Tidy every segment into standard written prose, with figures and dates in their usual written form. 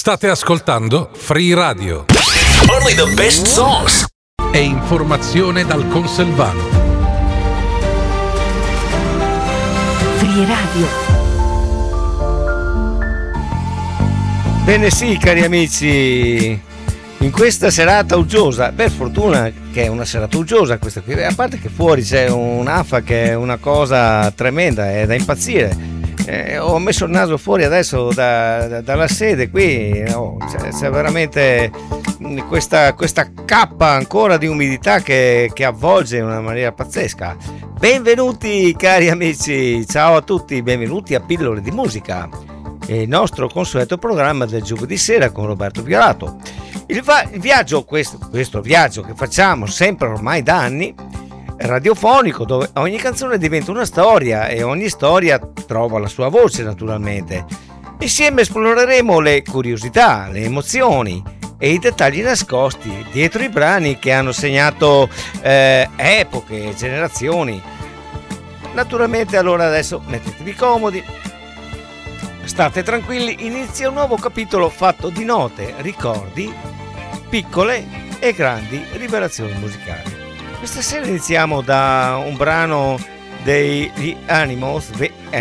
State ascoltando Free Radio. Only the best songs. E informazione dal Conselvano. Free Radio. Bene sì, cari amici, in questa serata uggiosa, per fortuna che è una serata uggiosa questa qui, a parte che fuori c'è un'afa che è una cosa tremenda, è da impazzire. Ho messo il naso fuori adesso dalla sede qui, c'è veramente questa cappa ancora di umidità che avvolge in una maniera pazzesca. Benvenuti cari amici, ciao a tutti, benvenuti a Pillole di Musica, il nostro consueto programma del giovedì sera con Roberto Violato. Il viaggio, questo viaggio che facciamo sempre ormai da anni, radiofonico, dove ogni canzone diventa una storia e ogni storia trova la sua voce naturalmente. Insieme esploreremo le curiosità, le emozioni e i dettagli nascosti dietro i brani che hanno segnato epoche, generazioni. Naturalmente allora adesso mettetevi comodi, state tranquilli, inizia un nuovo capitolo fatto di note, ricordi, piccole e grandi rivelazioni musicali. Questa sera iniziamo da un brano dei The Animals,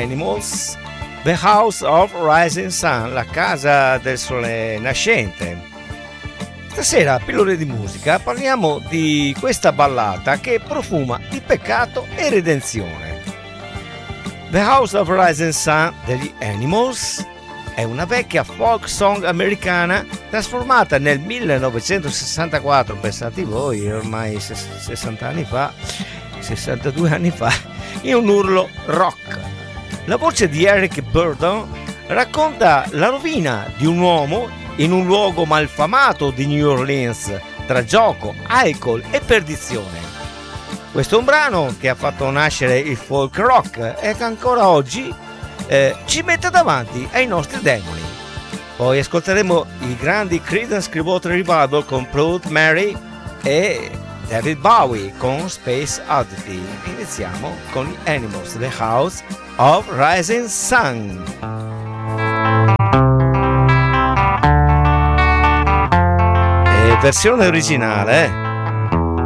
The House of Rising Sun, la casa del sole nascente. Stasera a Pillole di Musica parliamo di questa ballata che profuma di peccato e redenzione. The House of Rising Sun degli Animals è una vecchia folk song americana trasformata nel 1964, pensate voi, ormai 60 anni fa, 62 anni fa, in un urlo rock. La voce di Eric Burdon racconta la rovina di un uomo in un luogo malfamato di New Orleans, tra gioco, alcol e perdizione. Questo è un brano che ha fatto nascere il folk rock e che ancora oggi ci mette davanti ai nostri demoni. Poi ascolteremo i grandi Creedence Clearwater Revival con Proud Mary e David Bowie con Space Oddity. Iniziamo con gli Animals, The House of Rising Sun. Versione originale,